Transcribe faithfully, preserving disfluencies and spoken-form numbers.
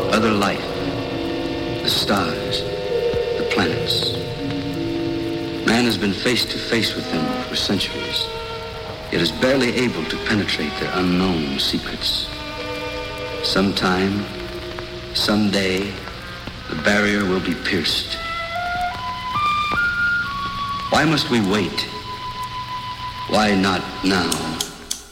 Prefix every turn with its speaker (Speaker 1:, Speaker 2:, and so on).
Speaker 1: other life, the stars, the planets. Man has been face to face with them for centuries, yet is barely able to penetrate their unknown secrets. Sometime, someday, the barrier will be pierced. Why must we wait? Why not now?